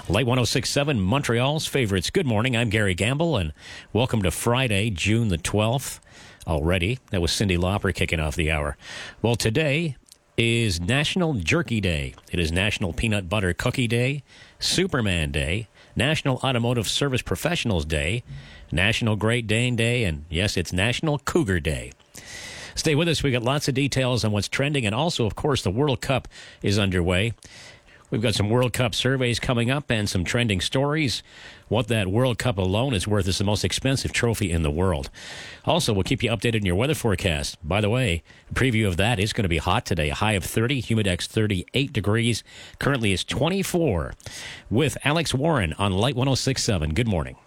Light 106.7, Montreal's favorites. Good morning. I'm Gary Gamble, and welcome to Friday, June the 12th. Already, that was Cyndi Lauper kicking off the hour. Well, today is National Jerky Day. It is National Peanut Butter Cookie Day, Superman Day, National Automotive Service Professionals Day, National Great Dane Day, and yes, it's National Cougar Day. Stay with us. We got lots of details on what's trending, and also, of course, the World Cup is underway. We've got some World Cup surveys coming up and some trending stories. What that World Cup alone is worth is the most expensive trophy in the world. Also, we'll keep you updated in your weather forecast. By the way, a preview of that is going to be hot today. A high of 30, humidex 38 degrees. Currently is 24. With Alex Warren on Light 106.7. Good morning.